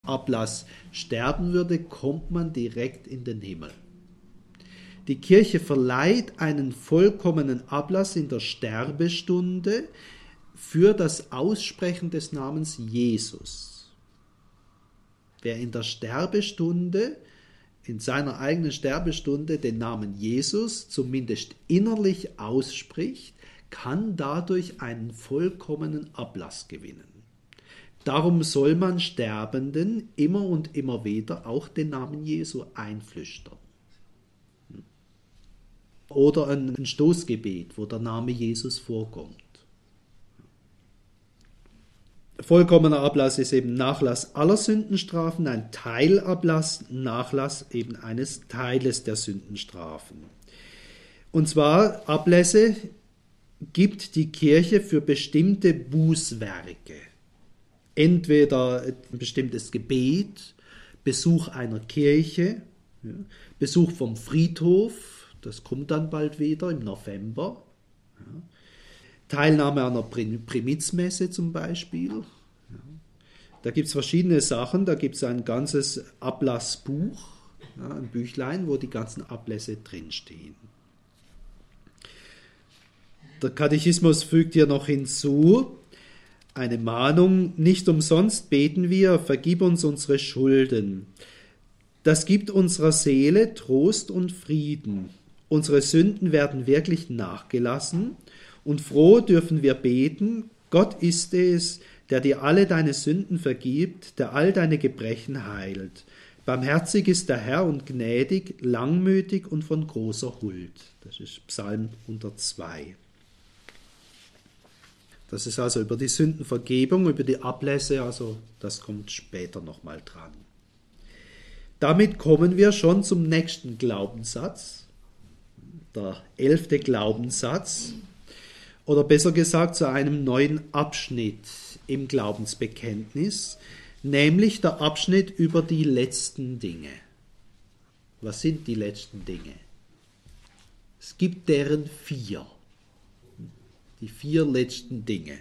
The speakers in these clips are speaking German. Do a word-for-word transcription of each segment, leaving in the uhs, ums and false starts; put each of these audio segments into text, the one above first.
Ablass sterben würde, kommt man direkt in den Himmel. Die Kirche verleiht einen vollkommenen Ablass in der Sterbestunde für das Aussprechen des Namens Jesus. Wer in der Sterbestunde, in seiner eigenen Sterbestunde den Namen Jesus zumindest innerlich ausspricht, kann dadurch einen vollkommenen Ablass gewinnen. Darum soll man Sterbenden immer und immer wieder auch den Namen Jesu einflüstern. Oder ein Stoßgebet, wo der Name Jesus vorkommt. Vollkommener Ablass ist eben Nachlass aller Sündenstrafen, ein Teilablass, Nachlass eben eines Teiles der Sündenstrafen. Und zwar Ablässe gibt die Kirche für bestimmte Bußwerke. Entweder ein bestimmtes Gebet, Besuch einer Kirche, Besuch vom Friedhof, das kommt dann bald wieder im November. Ja. Teilnahme an einer Primizmesse zum Beispiel. Ja. Da gibt es verschiedene Sachen. Da gibt es ein ganzes Ablassbuch, ja, ein Büchlein, wo die ganzen Ablässe drinstehen. Der Katechismus fügt hier noch hinzu, eine Mahnung: Nicht umsonst beten wir, vergib uns unsere Schulden. Das gibt unserer Seele Trost und Frieden. Unsere Sünden werden wirklich nachgelassen und froh dürfen wir beten: Gott ist es, der dir alle deine Sünden vergibt, der all deine Gebrechen heilt. Barmherzig ist der Herr und gnädig, langmütig und von großer Huld. Das ist Psalm hundertzwei. Das ist also über die Sündenvergebung, über die Ablässe, also das kommt später nochmal dran. Damit kommen wir schon zum nächsten Glaubenssatz. Der elfte Glaubenssatz, oder besser gesagt zu einem neuen Abschnitt im Glaubensbekenntnis, nämlich der Abschnitt über die letzten Dinge. Was sind die letzten Dinge? Es gibt deren vier. Die vier letzten Dinge.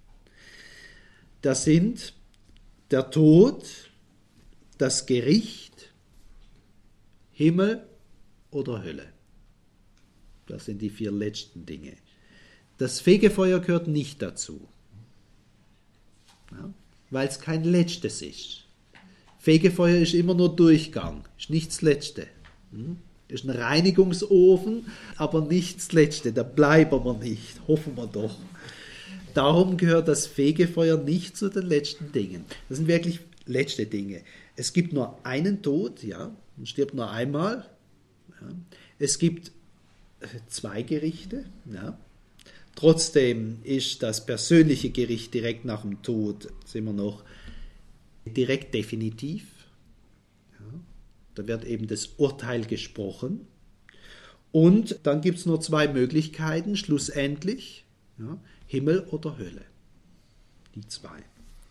Das sind der Tod, das Gericht, Himmel oder Hölle. Das sind die vier letzten Dinge. Das Fegefeuer gehört nicht dazu, ja, weil es kein letztes ist. Fegefeuer ist immer nur Durchgang, ist nicht das Letzte. Hm? Ist ein Reinigungsofen, aber nicht das Letzte. Da bleiben wir nicht, hoffen wir doch. Darum gehört das Fegefeuer nicht zu den letzten Dingen. Das sind wirklich letzte Dinge. Es gibt nur einen Tod, ja, man stirbt nur einmal. Ja. Es gibt zwei Gerichte. Ja. Trotzdem ist das persönliche Gericht direkt nach dem Tod immer noch direkt definitiv. Ja. Da wird eben das Urteil gesprochen. Und dann gibt es nur zwei Möglichkeiten, schlussendlich, ja, Himmel oder Hölle. Die zwei.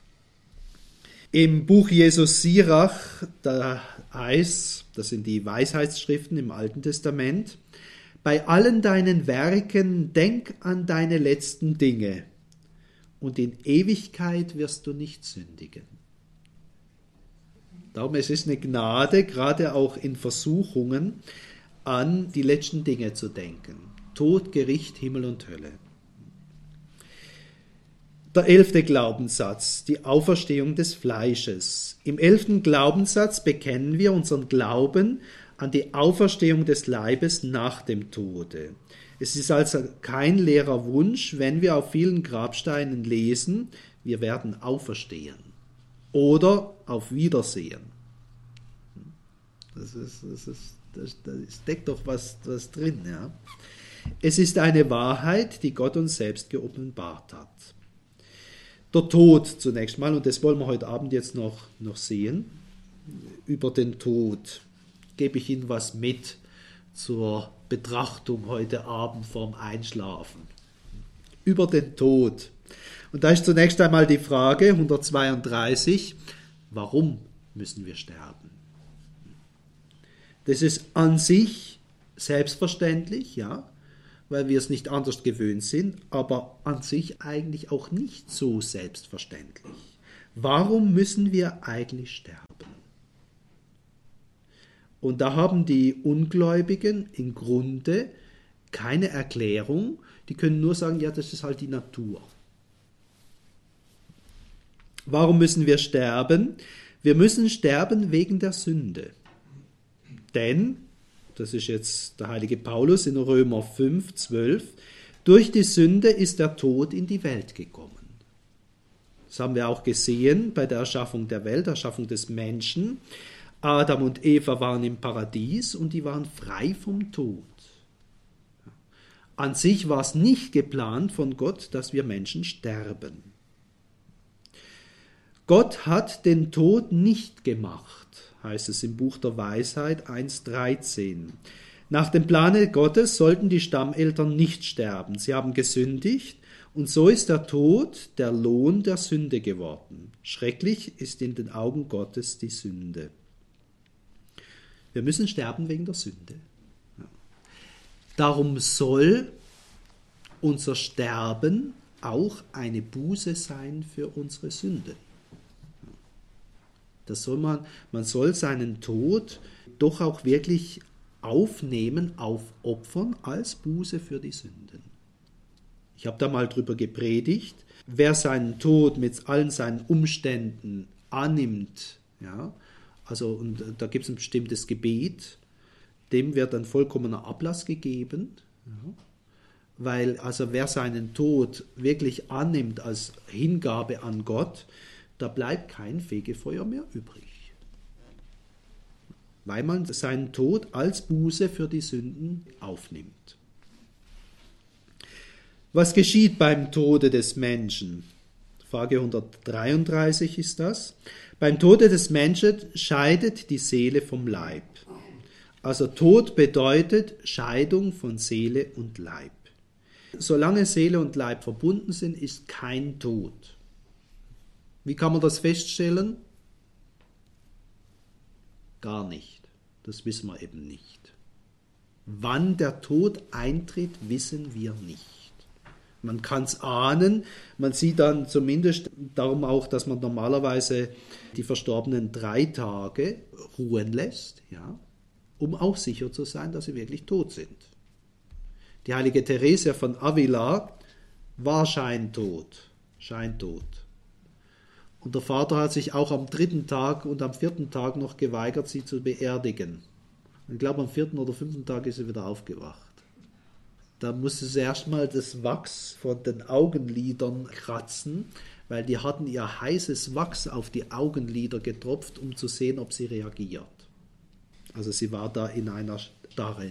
Im Buch Jesus Sirach, da heißt, das sind die Weisheitsschriften im Alten Testament: Bei allen deinen Werken denk an deine letzten Dinge, und in Ewigkeit wirst du nicht sündigen. Darum es ist eine Gnade, gerade auch in Versuchungen, an die letzten Dinge zu denken. Tod, Gericht, Himmel und Hölle. Der elfte Glaubenssatz, die Auferstehung des Fleisches. Im elften Glaubenssatz bekennen wir unseren Glauben an die Auferstehung des Leibes nach dem Tode. Es ist also kein leerer Wunsch, wenn wir auf vielen Grabsteinen lesen, wir werden auferstehen oder auf Wiedersehen. Das ist, das ist, das, das steckt doch was, was drin. Ja? Es ist eine Wahrheit, die Gott uns selbst geoffenbart hat. Der Tod zunächst mal, und das wollen wir heute Abend jetzt noch, noch sehen, über den Tod. Gebe ich Ihnen was mit zur Betrachtung heute Abend vorm Einschlafen. Über den Tod. Und da ist zunächst einmal die Frage, hundertzweiunddreißig, warum müssen wir sterben? Das ist an sich selbstverständlich, ja, weil wir es nicht anders gewöhnt sind, aber an sich eigentlich auch nicht so selbstverständlich. Warum müssen wir eigentlich sterben? Und da haben die Ungläubigen im Grunde keine Erklärung. Die können nur sagen, ja, das ist halt die Natur. Warum müssen wir sterben? Wir müssen sterben wegen der Sünde. Denn, das ist jetzt der heilige Paulus in Römer fünf, zwölf, durch die Sünde ist der Tod in die Welt gekommen. Das haben wir auch gesehen bei der Erschaffung der Welt, der Erschaffung des Menschen. Adam und Eva waren im Paradies und die waren frei vom Tod. An sich war es nicht geplant von Gott, dass wir Menschen sterben. Gott hat den Tod nicht gemacht, heißt es im Buch der Weisheit eins dreizehn. Nach dem Plane Gottes sollten die Stammeltern nicht sterben. Sie haben gesündigt und so ist der Tod der Lohn der Sünde geworden. Schrecklich ist in den Augen Gottes die Sünde. Wir müssen sterben wegen der Sünde. Ja. Darum soll unser Sterben auch eine Buße sein für unsere Sünden. Das soll man, man soll seinen Tod doch auch wirklich aufnehmen, aufopfern als Buße für die Sünden. Ich habe da mal drüber gepredigt, wer seinen Tod mit allen seinen Umständen annimmt, ja, also und da gibt es ein bestimmtes Gebet, dem wird ein vollkommener Ablass gegeben, ja, weil also wer seinen Tod wirklich annimmt als Hingabe an Gott, da bleibt kein Fegefeuer mehr übrig. Weil man seinen Tod als Buße für die Sünden aufnimmt. Was geschieht beim Tode des Menschen? Frage hundertdreiunddreißig ist das. Beim Tode des Menschen scheidet die Seele vom Leib. Also Tod bedeutet Scheidung von Seele und Leib. Solange Seele und Leib verbunden sind, ist kein Tod. Wie kann man das feststellen? Gar nicht. Das wissen wir eben nicht. Wann der Tod eintritt, wissen wir nicht. Man kann es ahnen, man sieht dann zumindest darum auch, dass man normalerweise die Verstorbenen drei Tage ruhen lässt, ja, um auch sicher zu sein, dass sie wirklich tot sind. Die heilige Theresia von Avila war scheintot, scheintot. Und der Vater hat sich auch am dritten Tag und am vierten Tag noch geweigert, sie zu beerdigen. Ich glaube, am vierten oder fünften Tag ist sie wieder aufgewacht. Da musste sie erstmal das Wachs von den Augenlidern kratzen, weil die hatten ihr heißes Wachs auf die Augenlider getropft, um zu sehen, ob sie reagiert. Also sie war da in einer Starre.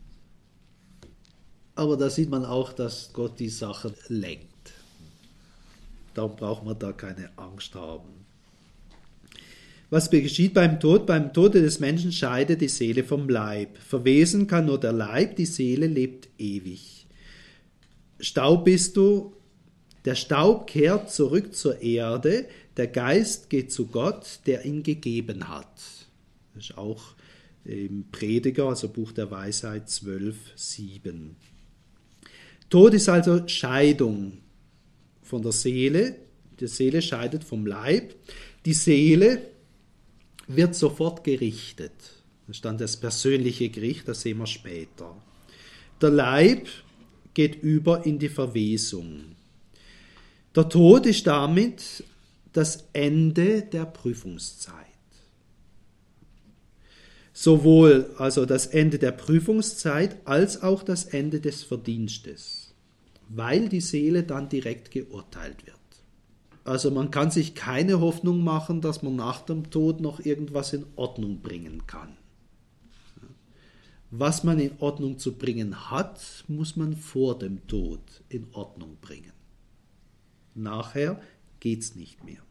Aber da sieht man auch, dass Gott die Sache lenkt. Darum braucht man da keine Angst haben. Was geschieht beim Tod? Beim Tode des Menschen scheidet die Seele vom Leib. Verwesen kann nur der Leib, die Seele lebt ewig. Staub bist du, der Staub kehrt zurück zur Erde, der Geist geht zu Gott, der ihn gegeben hat. Das ist auch im Prediger, also Buch der Weisheit zwölf, sieben. Tod ist also Scheidung von der Seele. Die Seele scheidet vom Leib. Die Seele wird sofort gerichtet. Das ist dann das persönliche Gericht, das sehen wir später. Der Leib geht über in die Verwesung. Der Tod ist damit das Ende der Prüfungszeit. Sowohl also das Ende der Prüfungszeit als auch das Ende des Verdienstes, weil die Seele dann direkt geurteilt wird. Also man kann sich keine Hoffnung machen, dass man nach dem Tod noch irgendwas in Ordnung bringen kann. Was man in Ordnung zu bringen hat, muss man vor dem Tod in Ordnung bringen. Nachher geht es nicht mehr.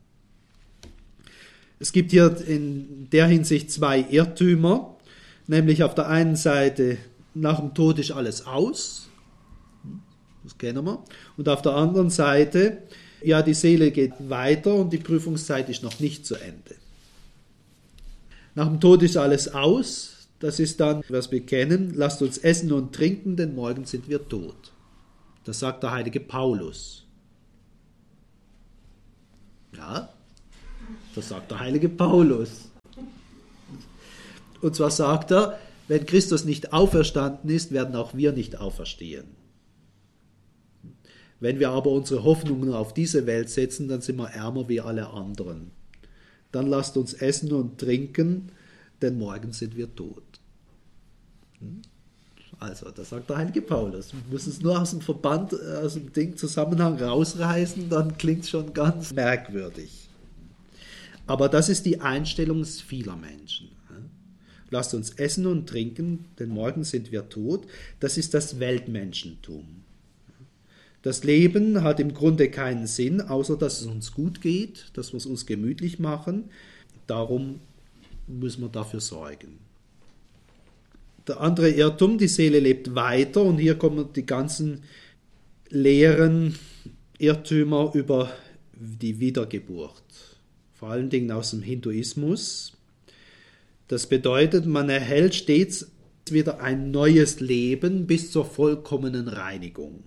Es gibt hier in der Hinsicht zwei Irrtümer, nämlich auf der einen Seite, nach dem Tod ist alles aus, das kennen wir, und auf der anderen Seite, ja, die Seele geht weiter und die Prüfungszeit ist noch nicht zu Ende. Nach dem Tod ist alles aus, das ist dann, was wir kennen, lasst uns essen und trinken, denn morgen sind wir tot. Das sagt der heilige Paulus. Ja, Das sagt der heilige Paulus. Und zwar sagt er, wenn Christus nicht auferstanden ist, werden auch wir nicht auferstehen. Wenn wir aber unsere Hoffnungen auf diese Welt setzen, dann sind wir ärmer wie alle anderen. Dann lasst uns essen und trinken, denn morgen sind wir tot. Also, das sagt der heilige Paulus. Wir müssen es nur aus dem Verband, aus dem Ding Zusammenhang rausreißen, dann klingt es schon ganz merkwürdig. Aber das ist die Einstellung vieler Menschen. Lasst uns essen und trinken, denn morgen sind wir tot. Das ist das Weltmenschentum. Das Leben hat im Grunde keinen Sinn, außer dass es uns gut geht, dass wir es uns gemütlich machen. Darum müssen wir dafür sorgen. Der andere Irrtum, die Seele lebt weiter, und hier kommen die ganzen leeren Irrtümer über die Wiedergeburt. Vor allen Dingen aus dem Hinduismus. Das bedeutet, man erhält stets wieder ein neues Leben bis zur vollkommenen Reinigung.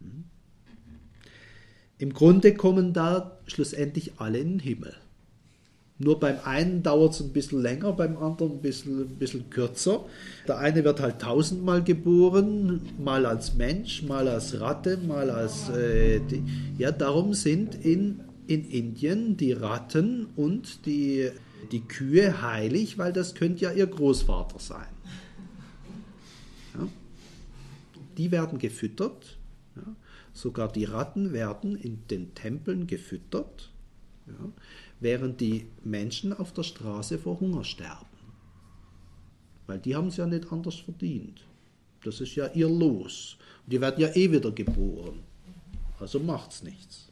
Im Grunde kommen da schlussendlich alle in den Himmel. Nur beim einen dauert es ein bisschen länger, beim anderen ein bisschen, ein bisschen kürzer. Der eine wird halt tausendmal geboren, mal als Mensch, mal als Ratte, mal als... Äh, die, ja, darum sind in, in Indien die Ratten und die... die Kühe heilig, weil das könnte ja ihr Großvater sein. Ja. Die werden gefüttert. Ja. Sogar die Ratten werden in den Tempeln gefüttert, ja, während die Menschen auf der Straße vor Hunger sterben. Weil die haben es ja nicht anders verdient. Das ist ja ihr Los. Und die werden ja eh wieder geboren. Also macht's nichts.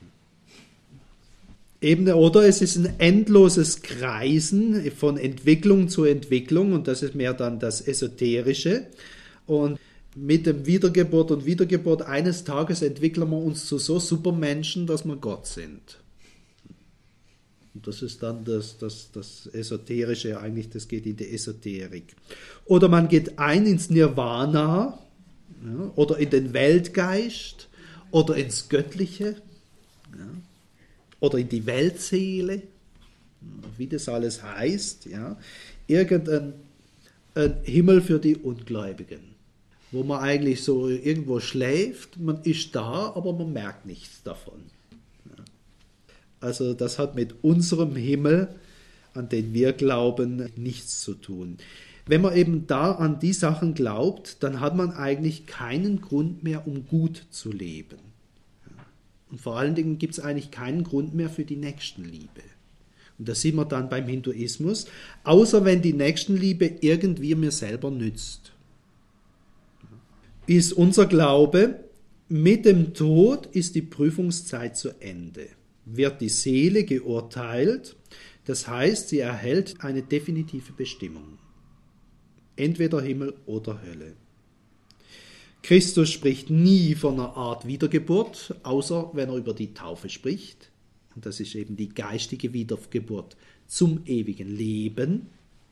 Eben, oder es ist ein endloses Kreisen von Entwicklung zu Entwicklung, und das ist mehr dann das Esoterische. Und mit dem Wiedergeburt und Wiedergeburt eines Tages entwickeln wir uns zu so Supermenschen, dass wir Gott sind. Und das ist dann das, das, das Esoterische, eigentlich, das geht in die Esoterik. Oder man geht ein ins Nirvana, ja, oder in den Weltgeist oder ins Göttliche, ja, oder in die Weltseele, wie das alles heißt, ja, irgendein ein Himmel für die Ungläubigen, wo man eigentlich so irgendwo schläft, man ist da, aber man merkt nichts davon. Ja. Also das hat mit unserem Himmel, an den wir glauben, nichts zu tun. Wenn man eben da an die Sachen glaubt, dann hat man eigentlich keinen Grund mehr, um gut zu leben. Und vor allen Dingen gibt es eigentlich keinen Grund mehr für die Nächstenliebe. Und das sieht man dann beim Hinduismus, außer wenn die Nächstenliebe irgendwie mir selber nützt. Ist unser Glaube, mit dem Tod ist die Prüfungszeit zu Ende. Wird die Seele geurteilt, das heißt, sie erhält eine definitive Bestimmung. Entweder Himmel oder Hölle. Christus spricht nie von einer Art Wiedergeburt, außer wenn er über die Taufe spricht. Und das ist eben die geistige Wiedergeburt zum ewigen Leben.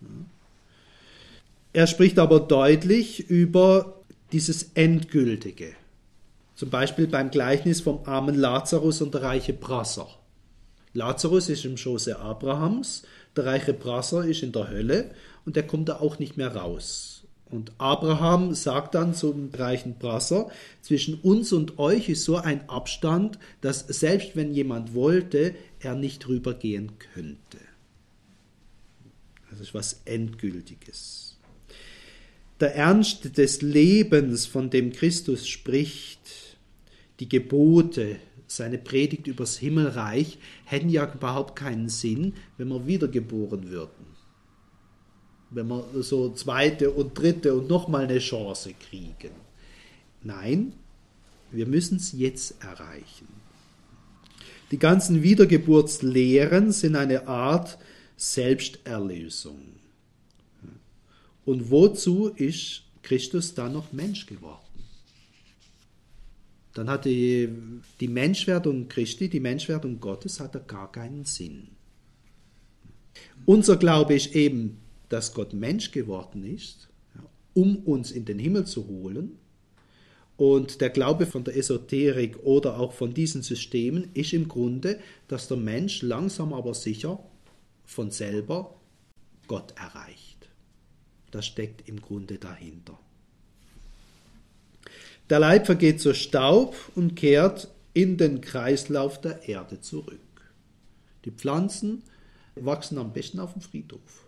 Er spricht aber deutlich über dieses Endgültige. Zum Beispiel beim Gleichnis vom armen Lazarus und der reiche Prasser. Lazarus ist im Schoße Abrahams, der reiche Prasser ist in der Hölle und der kommt da auch nicht mehr raus. Und Abraham sagt dann zum reichen Prasser, zwischen uns und euch ist so ein Abstand, dass selbst wenn jemand wollte, er nicht rübergehen könnte. Das ist was Endgültiges. Der Ernst des Lebens, von dem Christus spricht, die Gebote, seine Predigt übers Himmelreich, hätten ja überhaupt keinen Sinn, wenn wir wiedergeboren würden. Wenn wir so zweite und dritte und nochmal eine Chance kriegen. Nein, wir müssen es jetzt erreichen. Die ganzen Wiedergeburtslehren sind eine Art Selbsterlösung. Und wozu ist Christus dann noch Mensch geworden? Dann hat die, die Menschwerdung Christi, die Menschwerdung Gottes, hat da gar keinen Sinn. Unser Glaube ist eben, dass Gott Mensch geworden ist, um uns in den Himmel zu holen. Und der Glaube von der Esoterik oder auch von diesen Systemen ist im Grunde, dass der Mensch langsam aber sicher von selber Gott erreicht. Das steckt im Grunde dahinter. Der Leib vergeht zu Staub und kehrt in den Kreislauf der Erde zurück. Die Pflanzen wachsen am besten auf dem Friedhof.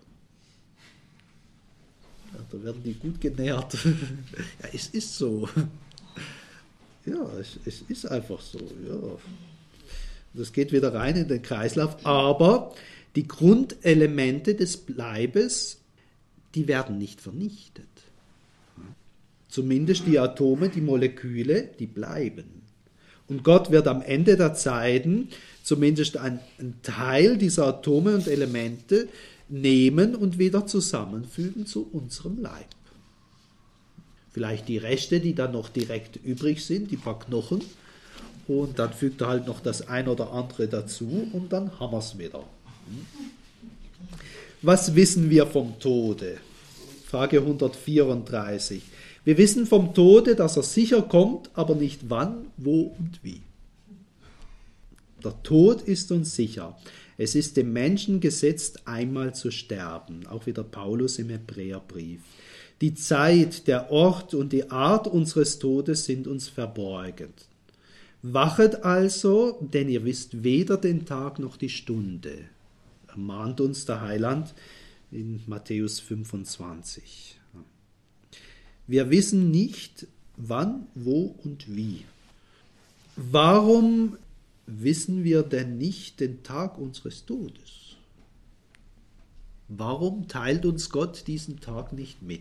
Ja, da werden die gut genährt. Ja, es ist so. Ja, es, es ist einfach so. Ja. Das geht wieder rein in den Kreislauf. Aber die Grundelemente des Leibes, die werden nicht vernichtet. Zumindest die Atome, die Moleküle, die bleiben. Und Gott wird am Ende der Zeiten zumindest einen Teil dieser Atome und Elemente nehmen und wieder zusammenfügen zu unserem Leib. Vielleicht die Reste, die dann noch direkt übrig sind, die paar Knochen, und dann fügt er halt noch das ein oder andere dazu und dann haben wir es wieder. Was wissen wir vom Tode? Frage hundertvierunddreißig. Wir wissen vom Tode, dass er sicher kommt, aber nicht wann, wo und wie. Der Tod ist uns sicher. Es ist dem Menschen gesetzt, einmal zu sterben. Auch wieder Paulus im Hebräerbrief. Die Zeit, der Ort und die Art unseres Todes sind uns verborgen. Wachet also, denn ihr wisst weder den Tag noch die Stunde. Ermahnt uns der Heiland in Matthäus fünfundzwanzig. Wir wissen nicht, wann, wo und wie. Warum wissen wir denn nicht den Tag unseres Todes? Warum teilt uns Gott diesen Tag nicht mit?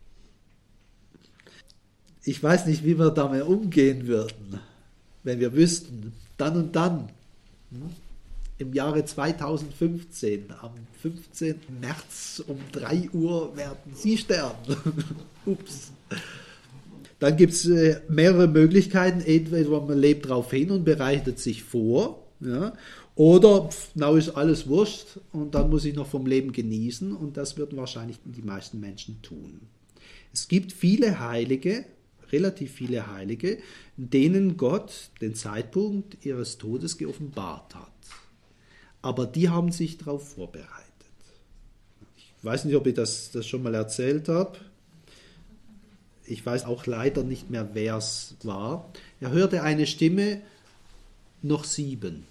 Ich weiß nicht, wie wir damit umgehen würden, wenn wir wüssten, dann und dann, im Jahre zweitausendfünfzehn, am fünfzehnten März um drei Uhr werden Sie sterben. Ups. Dann gibt es äh, mehrere Möglichkeiten. Entweder man lebt darauf hin und bereitet sich vor, ja, oder pf, na ist alles wurscht und dann muss ich noch vom Leben genießen, und das würden wahrscheinlich die meisten Menschen tun. Es gibt viele Heilige, relativ viele Heilige, denen Gott den Zeitpunkt ihres Todes geoffenbart hat. Aber die haben sich darauf vorbereitet. Ich weiß nicht, ob ich das, das schon mal erzählt habe. Ich weiß auch leider nicht mehr, wer es war. Er hörte eine Stimme, noch sieben.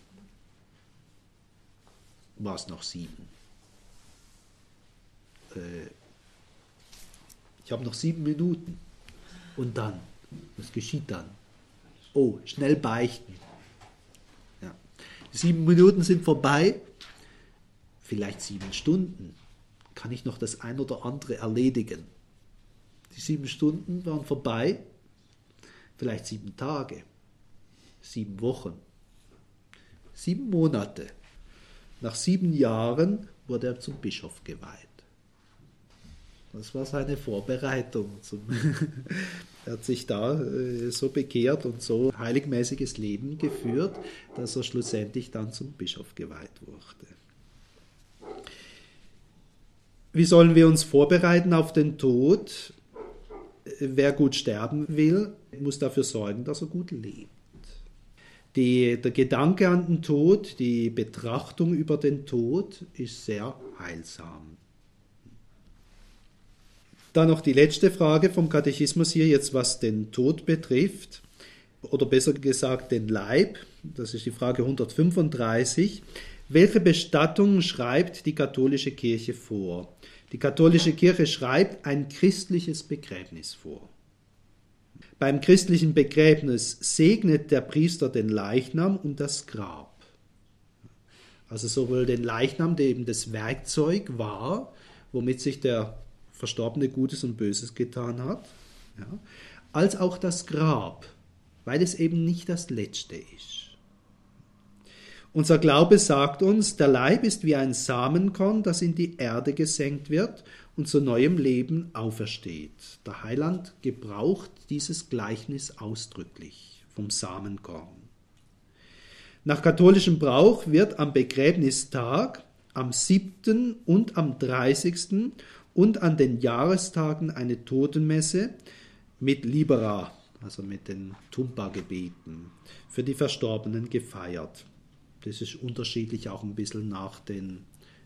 War es noch sieben? Äh, ich habe noch sieben Minuten. Und dann? Was geschieht dann? Oh, schnell beichten. Ja. Die sieben Minuten sind vorbei. Vielleicht sieben Stunden. Kann ich noch das ein oder andere erledigen? Die sieben Stunden waren vorbei. Vielleicht sieben Tage. Sieben Wochen. Sieben Monate. Nach sieben Jahren wurde er zum Bischof geweiht. Das war seine Vorbereitung. Zum er hat sich da äh, so bekehrt und so heiligmäßiges Leben geführt, dass er schlussendlich dann zum Bischof geweiht wurde. Wie sollen wir uns vorbereiten auf den Tod? Wer gut sterben will, muss dafür sorgen, dass er gut lebt. Die, der Gedanke an den Tod, die Betrachtung über den Tod ist sehr heilsam. Dann noch die letzte Frage vom Katechismus hier, jetzt was den Tod betrifft, oder besser gesagt den Leib. Das ist die Frage hundertfünfunddreißig. Welche Bestattung schreibt die katholische Kirche vor? Die katholische Kirche schreibt ein christliches Begräbnis vor. Beim christlichen Begräbnis segnet der Priester den Leichnam und das Grab. Also sowohl den Leichnam, der eben das Werkzeug war, womit sich der Verstorbene Gutes und Böses getan hat, ja, als auch das Grab, weil es eben nicht das Letzte ist. Unser Glaube sagt uns, der Leib ist wie ein Samenkorn, das in die Erde gesenkt wird und zu neuem Leben aufersteht. Der Heiland gebraucht dieses Gleichnis ausdrücklich vom Samenkorn. Nach katholischem Brauch wird am Begräbnistag, am siebten und am dreißigsten und an den Jahrestagen eine Totenmesse mit Libera, also mit den Tumba-Gebeten, für die Verstorbenen gefeiert. Das ist unterschiedlich auch ein bisschen nach den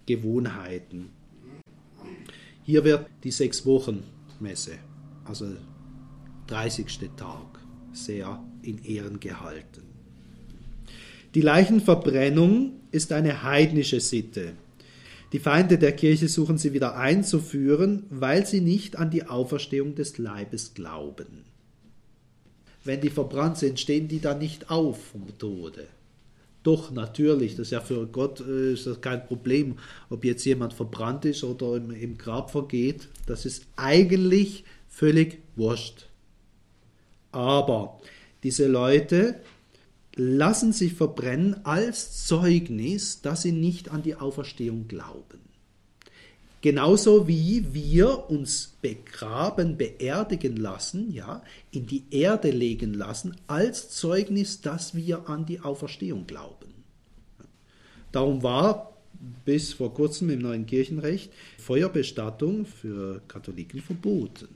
Gewohnheiten. Hier wird die Sechs-Wochen-Messe, also dreißigster Tag, sehr in Ehren gehalten. Die Leichenverbrennung ist eine heidnische Sitte. Die Feinde der Kirche suchen sie wieder einzuführen, weil sie nicht an die Auferstehung des Leibes glauben. Wenn die verbrannt sind, stehen die dann nicht auf vom Tode. Doch, natürlich, das ist ja für Gott äh, ist das kein Problem, ob jetzt jemand verbrannt ist oder im, im Grab vergeht. Das ist eigentlich völlig wurscht. Aber diese Leute lassen sich verbrennen als Zeugnis, dass sie nicht an die Auferstehung glauben. Genauso wie wir uns begraben, beerdigen lassen, ja, in die Erde legen lassen, als Zeugnis, dass wir an die Auferstehung glauben. Darum war bis vor kurzem im neuen Kirchenrecht Feuerbestattung für Katholiken verboten.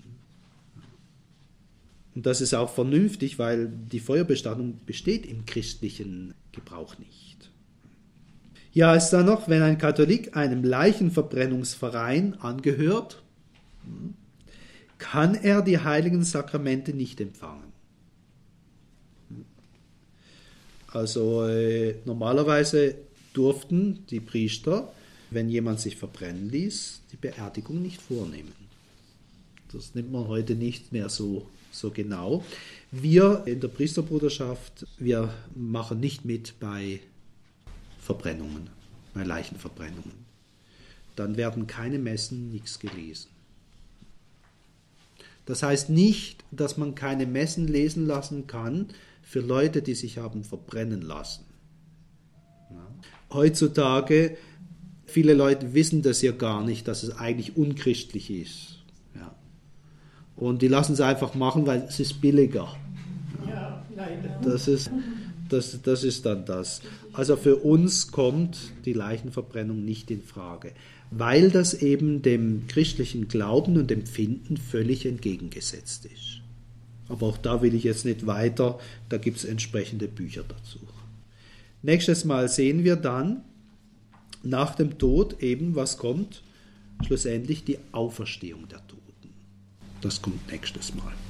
Und das ist auch vernünftig, weil die Feuerbestattung besteht im christlichen Gebrauch nicht. Ja, ist da noch, wenn ein Katholik einem Leichenverbrennungsverein angehört, kann er die heiligen Sakramente nicht empfangen. Also äh, normalerweise durften die Priester, wenn jemand sich verbrennen ließ, die Beerdigung nicht vornehmen. Das nimmt man heute nicht mehr so so genau. Wir in der Priesterbruderschaft, wir machen nicht mit bei Verbrennungen, bei Leichenverbrennungen. Dann werden keine Messen, nichts gelesen. Das heißt nicht, dass man keine Messen lesen lassen kann für Leute, die sich haben verbrennen lassen. Ja. Heutzutage, viele Leute wissen das ja gar nicht, dass es eigentlich unchristlich ist. Ja. Und die lassen es einfach machen, weil es ist billiger. Ja, leider. Das ist, das, das ist dann das. Also für uns kommt die Leichenverbrennung nicht in Frage, weil das eben dem christlichen Glauben und Empfinden völlig entgegengesetzt ist. Aber auch da will ich jetzt nicht weiter, da gibt es entsprechende Bücher dazu. Nächstes Mal sehen wir dann nach dem Tod eben, was kommt, schlussendlich die Auferstehung der Toten. Das kommt nächstes Mal.